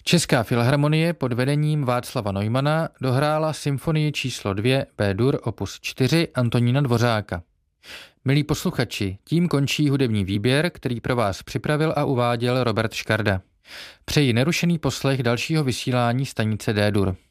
Česká filharmonie pod vedením Václava Neumana dohrála symfonii číslo 2 B-dur opus 4 Antonína Dvořáka. Milí posluchači, tím končí hudební výběr, který pro vás připravil a uváděl Robert Škarda. Přeji nerušený poslech dalšího vysílání stanice D-dur.